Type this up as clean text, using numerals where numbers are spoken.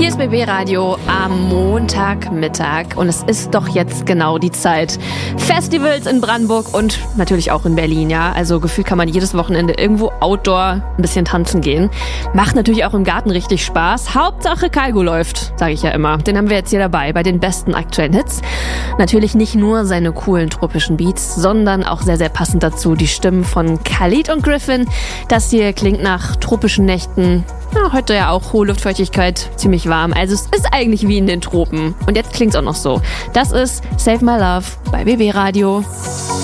Hier ist BB Radio am Montagmittag und es ist doch jetzt genau die Zeit. Festivals in Brandenburg und natürlich auch in Berlin, ja. Also gefühlt kann man jedes Wochenende irgendwo outdoor ein bisschen tanzen gehen. Macht natürlich auch im Garten richtig Spaß. Hauptsache Kygo läuft, sage ich ja immer. Den haben wir jetzt hier dabei bei den besten aktuellen Hits. Natürlich nicht nur seine coolen tropischen Beats, sondern auch sehr, sehr passend dazu die Stimmen von Khalid und Griffin. Das hier klingt nach tropischen Nächten. Ja, heute ja auch hohe Luftfeuchtigkeit, ziemlich warm. Also es ist eigentlich wie in den Tropen. Und jetzt klingt's auch noch so. Das ist Save My Love bei BB Radio.